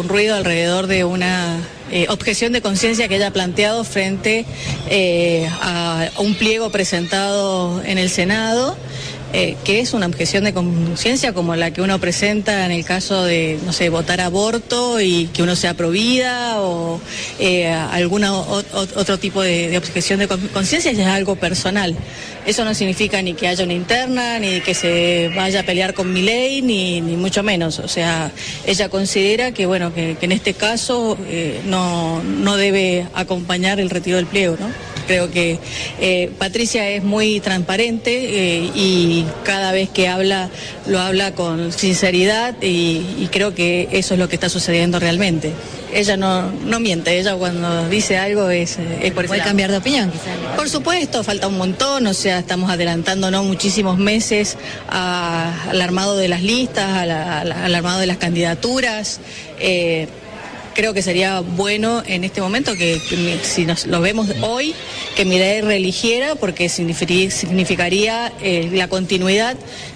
un ruido alrededor de una objeción de conciencia que ella ha planteado frente a un pliego presentado en el Senado, que es una objeción de conciencia como la que uno presenta en el caso de, no sé, votar aborto y que uno sea provida o otro tipo de objeción de conciencia, ya es algo personal. Eso no significa ni que haya una interna, ni que se vaya a pelear con Milei, ni mucho menos. O sea, ella considera que, bueno, que en este caso no debe acompañar el retiro del pliego, ¿no? Creo que Patricia es muy transparente y cada vez que habla, lo habla con sinceridad y creo que eso es lo que está sucediendo realmente. Ella no miente, ella cuando dice algo es por eso. ¿Puede cambiar de opinión quizás? Por supuesto, falta un montón, o sea, estamos adelantándonos muchísimos meses al armado de las listas, al armado de las candidaturas. Creo que sería bueno en este momento que si lo vemos hoy, que Milei reeligiera, porque significaría la continuidad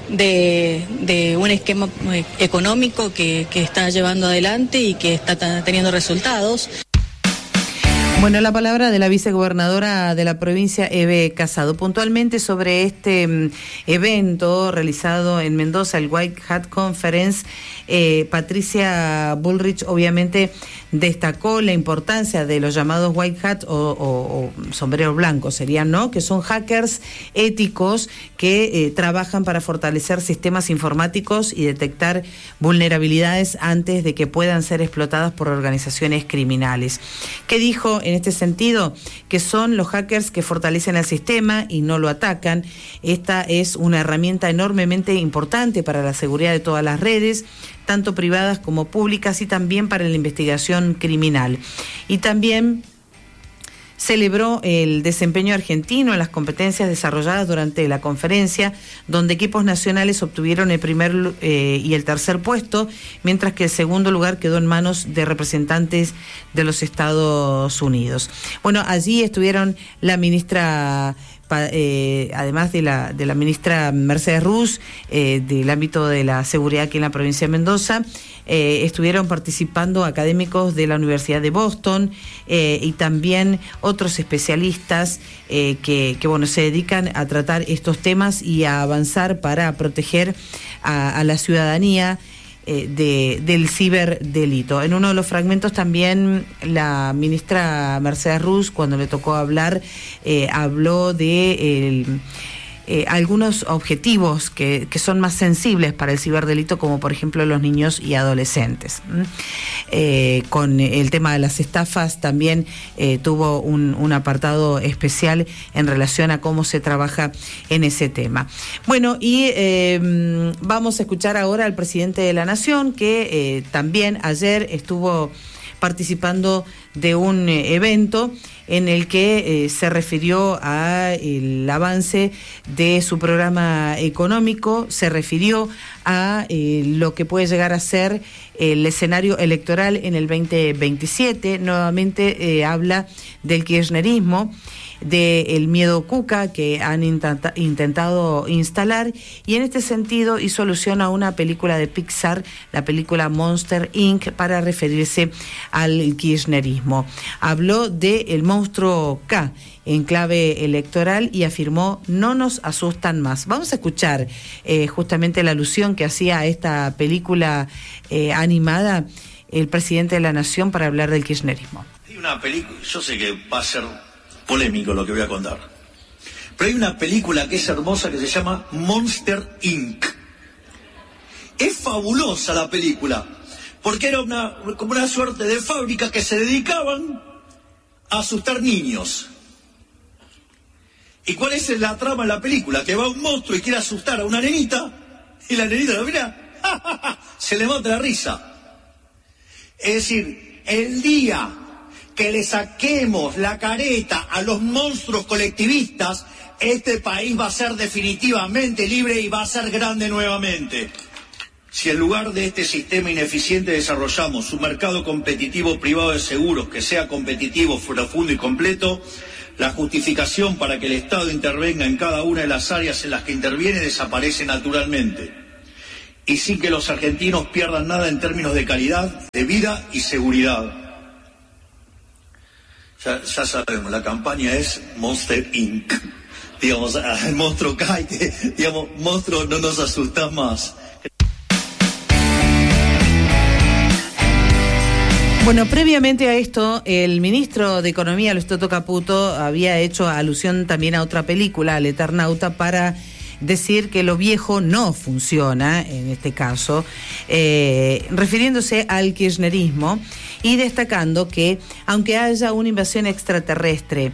de un esquema económico que está llevando adelante y que está teniendo resultados. Bueno, la palabra de la vicegobernadora de la provincia, Eve Casado, puntualmente sobre este evento realizado en Mendoza, el White Hat Conference. Patricia Bullrich obviamente destacó la importancia de los llamados White Hat o sombreros blancos, serían, ¿no? Que son hackers éticos que trabajan para fortalecer sistemas informáticos y detectar vulnerabilidades antes de que puedan ser explotadas por organizaciones criminales. ¿Qué dijo en este sentido? Que son los hackers que fortalecen el sistema y no lo atacan. Esta es una herramienta enormemente importante para la seguridad de todas las redes, tanto privadas como públicas, y también para la investigación criminal. Y también celebró el desempeño argentino en las competencias desarrolladas durante la conferencia, donde equipos nacionales obtuvieron el primer y el tercer puesto, mientras que el segundo lugar quedó en manos de representantes de los Estados Unidos. Bueno, allí estuvieron la ministra, además de la ministra Mercedes Ruz, del ámbito de la seguridad aquí en la provincia de Mendoza, estuvieron participando académicos de la Universidad de Boston y también otros especialistas que se dedican a tratar estos temas y a avanzar para proteger a la ciudadanía del ciberdelito. En uno de los fragmentos también la ministra Mercedes Ruz, cuando le tocó hablar, habló de algunos objetivos que son más sensibles para el ciberdelito, como por ejemplo los niños y adolescentes. Con el tema de las estafas también tuvo un apartado especial en relación a cómo se trabaja en ese tema. Bueno, y vamos a escuchar ahora al presidente de la Nación, que también ayer estuvo participando de un evento en el que se refirió al avance de su programa económico, se refirió a lo que puede llegar a ser el escenario electoral en el 2027. Nuevamente habla del kirchnerismo, del miedo cuca que han intentado instalar, y en este sentido hizo alusión a una película de Pixar, la película Monster Inc., para referirse al kirchnerismo. Habló de el monstruo K en clave electoral y afirmó: no nos asustan más. Vamos a escuchar justamente la alusión que hacía a esta película animada el presidente de la Nación para hablar del kirchnerismo. Hay una película, yo sé que va a ser polémico lo que voy a contar, pero hay una película que es hermosa que se llama Monster Inc. Es fabulosa la película, porque era como una suerte de fábrica que se dedicaban a asustar niños. ¿Y cuál es la trama de la película? Que va un monstruo y quiere asustar a una nenita, y la nenita lo mira, se le mata la risa. Es decir, el día que le saquemos la careta a los monstruos colectivistas, este país va a ser definitivamente libre y va a ser grande nuevamente. Si en lugar de este sistema ineficiente desarrollamos un mercado competitivo privado de seguros que sea competitivo, profundo y completo, la justificación para que el Estado intervenga en cada una de las áreas en las que interviene desaparece naturalmente. y sin que los argentinos pierdan nada en términos de calidad de vida y seguridad. Ya sabemos, la campaña es Monster Inc. Digamos, el monstruo cae, digamos, monstruo, no nos asustas más. Bueno, previamente a esto, el ministro de Economía, Luis Toto Caputo, había hecho alusión también a otra película, al Eternauta, para decir que lo viejo no funciona, en este caso, refiriéndose al kirchnerismo y destacando que aunque haya una invasión extraterrestre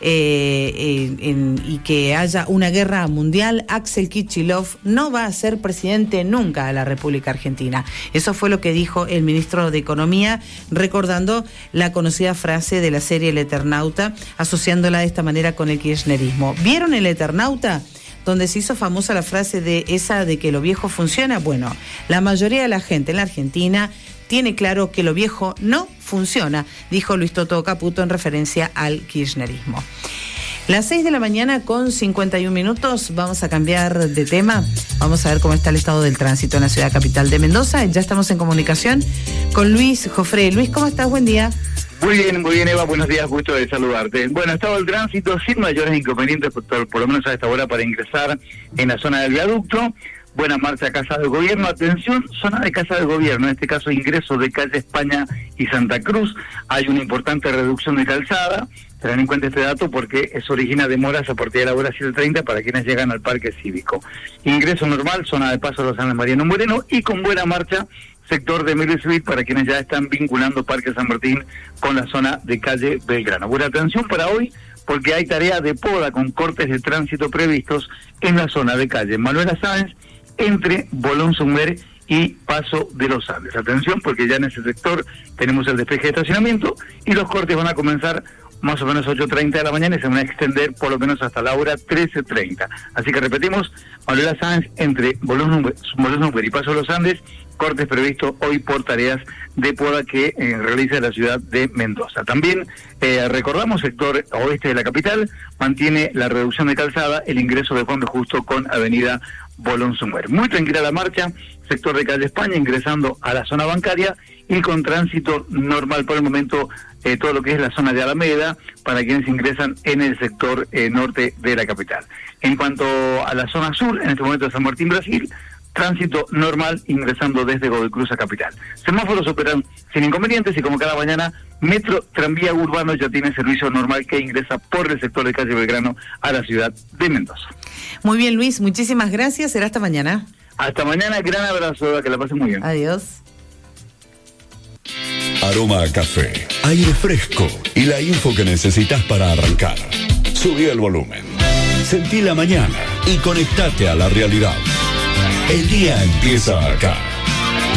y que haya una guerra mundial, Axel Kicillof no va a ser presidente nunca de la República Argentina. Eso fue lo que dijo el ministro de Economía, recordando la conocida frase de la serie El Eternauta, asociándola de esta manera con el kirchnerismo. ¿Vieron El Eternauta?, donde se hizo famosa la frase de que lo viejo funciona? Bueno, la mayoría de la gente en la Argentina tiene claro que lo viejo no funciona, dijo Luis Toto Caputo en referencia al kirchnerismo. Las 6 de la mañana con 51 minutos, vamos a cambiar de tema, vamos a ver cómo está el estado del tránsito en la ciudad capital de Mendoza. Ya estamos en comunicación con Luis Jofré. Luis, ¿cómo estás? Buen día. Muy bien, Eva, buenos días, gusto de saludarte. Bueno, estado el tránsito sin mayores inconvenientes, por lo menos a esta hora, para ingresar en la zona del viaducto. Buena marcha a Casa del Gobierno. Atención, zona de Casa del Gobierno, en este caso ingreso de calle España y Santa Cruz. Hay una importante reducción de calzada. Tengan en cuenta este dato porque eso origina demoras a partir de la hora 7:30 para quienes llegan al Parque Cívico. Ingreso normal, zona de paso a los San Mariano Moreno, y con buena marcha sector de Emilio Civil para quienes ya están vinculando Parque San Martín con la zona de calle Belgrano. Buena atención para hoy porque hay tarea de poda con cortes de tránsito previstos en la zona de calle Manuela Sáenz entre Bolón Sumer y Paso de los Andes. Atención porque ya en ese sector tenemos el despeje de estacionamiento y los cortes van a comenzar más o menos 8:30 de la mañana y se van a extender por lo menos hasta la hora 13:30. Así que repetimos, Manuela Sáenz entre Bolón Sumer y Paso de los Andes, cortes previstos hoy por tareas de poda que realiza la ciudad de Mendoza. También recordamos, sector oeste de la capital mantiene la reducción de calzada, el ingreso de Juan B. Justo con avenida Bolón Sumer. Muy tranquila la marcha, sector de calle España ingresando a la zona bancaria y con tránsito normal por el momento todo lo que es la zona de Alameda para quienes ingresan en el sector norte de la capital. En cuanto a la zona sur, en este momento de San Martín, Brasil, tránsito normal ingresando desde Godoy Cruz a capital. Semáforos operan sin inconvenientes y como cada mañana, Metro Tranvía Urbano ya tiene servicio normal que ingresa por el sector de calle Belgrano a la ciudad de Mendoza. Muy bien, Luis, muchísimas gracias. Será hasta mañana. Hasta mañana, gran abrazo, que la pasen muy bien. Adiós. Aroma a café, aire fresco y la info que necesitas para arrancar. Subí el volumen, sentí la mañana y conectate a la realidad. El día empieza acá.